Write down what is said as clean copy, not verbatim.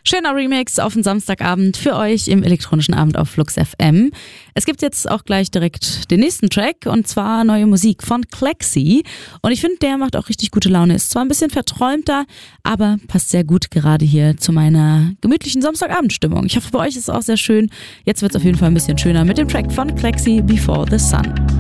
Schöner Remix auf den Samstagabend für euch im elektronischen Abend auf Flux FM. Es gibt jetzt auch gleich direkt den nächsten Track und zwar neue Musik von Klexi. Und ich finde, der macht auch richtig gute Laune. Ist zwar ein bisschen verträumter, aber passt sehr gut gerade hier zu meiner gemütlichen Samstagabendstimmung. Ich hoffe, bei euch ist es auch sehr schön. Jetzt wird es auf jeden Fall ein bisschen schöner mit dem Track von Klexi, Before the Sun.